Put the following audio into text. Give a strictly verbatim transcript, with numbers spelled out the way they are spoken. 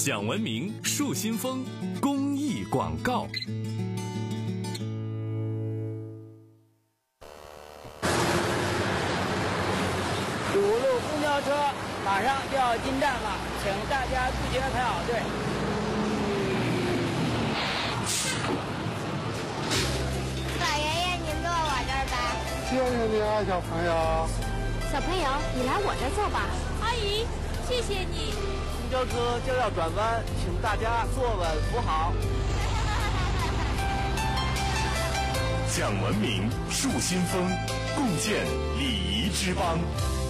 讲文明树新风公益广告。 五路公交车马上就要进站了，请大家自觉排好队。 老爷爷，您坐我这儿吧。 谢谢你啊，小朋友。 小朋友，你来我这儿坐吧。 阿姨，谢谢你。 公交车就要转弯，请大家坐稳扶好。 讲文明树新风，共建礼仪之邦。